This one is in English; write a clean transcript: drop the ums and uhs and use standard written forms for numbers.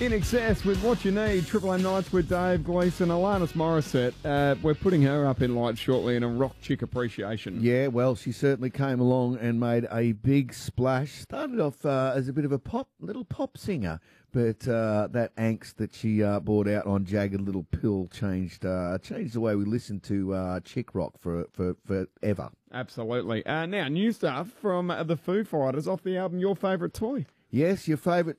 In Excess with What You Need, Triple M Nights with Dave Gleeson, Alanis Morissette. We're putting her up in lights shortly in a rock chick appreciation. Yeah, well, she certainly came along and made a big splash. Started off as a bit of a little pop singer, but that angst that she brought out on Jagged Little Pill changed the way we listen to chick rock for forever. Absolutely. Now, new stuff from the Foo Fighters off the album Your Favourite Toy. Yes, your favourite